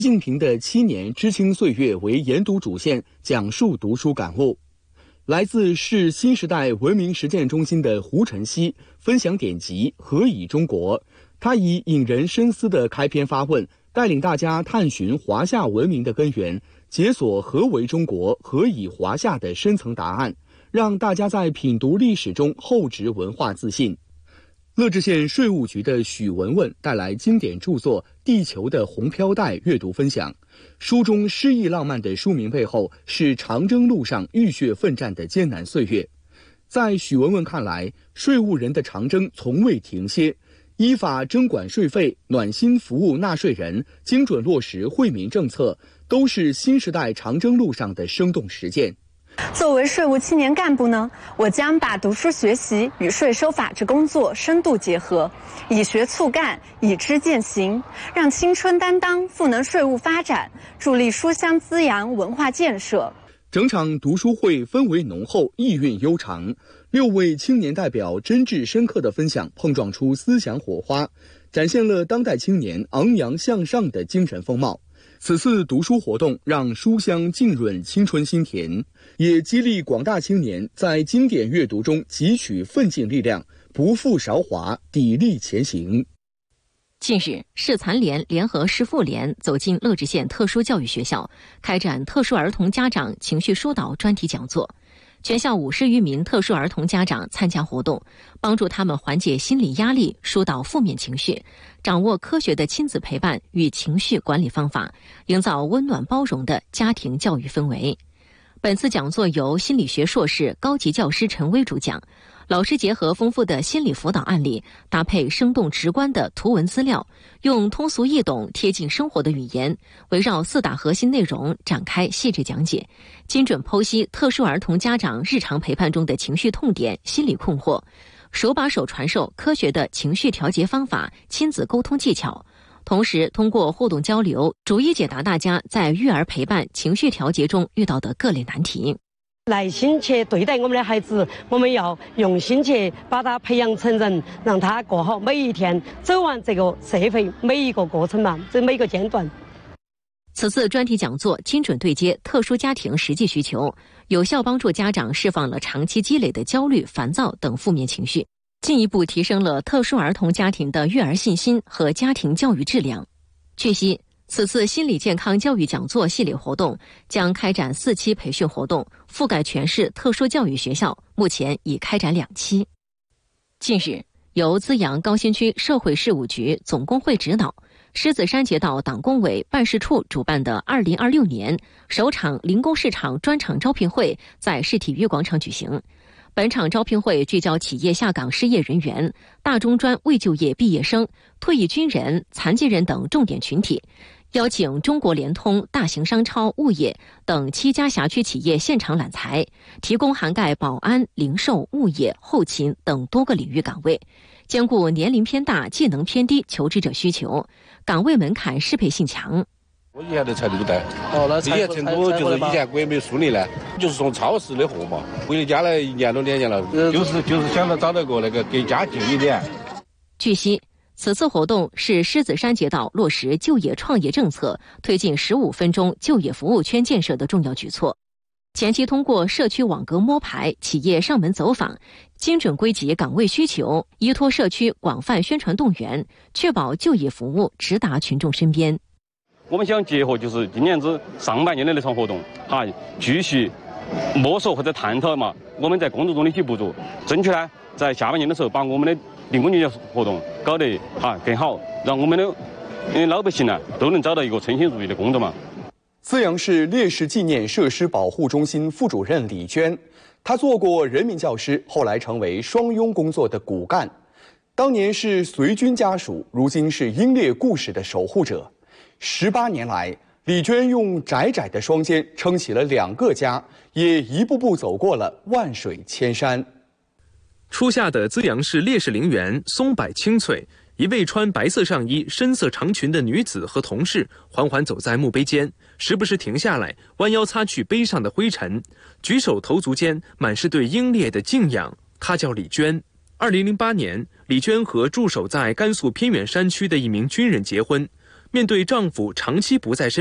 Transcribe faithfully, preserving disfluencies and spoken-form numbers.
习近平的七年知青岁月为研读主线，讲述读书感悟。来自市新时代文明实践中心的胡晨曦分享典籍《何以中国》，他以引人深思的开篇发问，带领大家探寻华夏文明的根源，解锁何为中国、何以华夏的深层答案，让大家在品读历史中厚植文化自信。乐至县税务局的许文文带来经典著作《地球的红飘带》阅读分享。书中诗意浪漫的书名背后，是长征路上浴血奋战的艰难岁月。在许文文看来，税务人的长征从未停歇，依法征管税费，暖心服务纳税人，精准落实惠民政策，都是新时代长征路上的生动实践。 作为税务青年干部呢，我将把读书学习与税收法治工作深度结合，以学促干，以知践行，让青春担当赋能税务发展，助力书香滋养文化建设。 整场读书会氛围浓厚，意蕴悠长，六位青年代表真挚深刻的分享碰撞出思想火花，展现了当代青年昂扬向上的精神风貌。此次读书活动让书香浸润青春心田，也激励广大青年在经典阅读中汲取奋进力量，不负韶华，砥砺前行。 近日，市残联联合市妇联走进乐至县特殊教育学校，开展特殊儿童家长情绪疏导专题讲座。全校五十余名特殊儿童家长参加活动，帮助他们缓解心理压力，疏导负面情绪，掌握科学的亲子陪伴与情绪管理方法，营造温暖包容的家庭教育氛围。本次讲座由心理学硕士高级教师陈薇主讲，老师结合丰富的心理辅导案例，搭配生动直观的图文资料，用通俗易懂、贴近生活的语言，围绕四大核心内容展开细致讲解，精准剖析特殊儿童家长日常陪伴中的情绪痛点、心理困惑，手把手传授科学的情绪调节方法、亲子沟通技巧。同时，通过互动交流，逐一解答大家在育儿陪伴、情绪调节中遇到的各类难题。 耐心去对待我们的孩子，我们要用心去把他培养成人，让他过好每一天，走完这个社会每一个过程嘛，这每一个阶段。 此次专题讲座精准对接特殊家庭实际需求，有效帮助家长释放了长期积累的焦虑、烦躁等负面情绪，进一步提升了特殊儿童家庭的育儿信心和家庭教育质量。据悉，此次心理健康教育讲座系列活动将开展四期培训活动，覆盖全市特殊教育学校，目前已开展两期。近日，由资阳高新区社会事务局总工会指导，狮子山街道党工委办事处主办的二零二六年首场零工市场专场招聘会在市体育广场举行。本场招聘会聚焦企业下岗失业人员、大中专未就业毕业生、退役军人、残疾人等重点群体，邀请中国联通、大型商超、物业等七家辖区企业现场揽才，提供涵盖保安、零售、物业、后勤等多个领域岗位，兼顾年龄偏大、技能偏低求职者需求，岗位门槛适配性强。 我以前的才都带，哦，那这些成都就是以前国美梳理呢，就是送超市的货嘛，回家来一年多两年了，就是就是想着找到个那个给家近一点。 据悉，此次活动是狮子山街道落实就业创业政策，推进十五分钟就业服务圈建设的重要举措。前期通过社区网格摸排、企业上门走访，精准归集岗位需求，依托社区广泛宣传动员，确保就业服务直达群众身边。 我们想结合就是今年子上半年的那场活动，哈，继续摸索或者探讨嘛，我们在工作中的一些不足，争取呢在下半年的时候把我们的零工就业活动搞得哈更好，让我们的因为老百姓呢都能找到一个称心如意的工作嘛。 资阳市烈士纪念设施保护中心副主任李娟，她做过人民教师，后来成为双拥工作的骨干，当年是随军家属，如今是英烈故事的守护者。十八年来，李娟用窄窄的双肩撑起了两个家，也一步步走过了万水千山。 初夏的资阳市烈士陵园松柏青翠，一位穿白色上衣、深色长裙的女子和同事缓缓走在墓碑间，时不时停下来，弯腰擦去碑上的灰尘，举手投足间满是对英烈的敬仰。她叫李娟。二零零八年，李娟和驻守在甘肃偏远山区的一名军人结婚。 面对丈夫长期不在身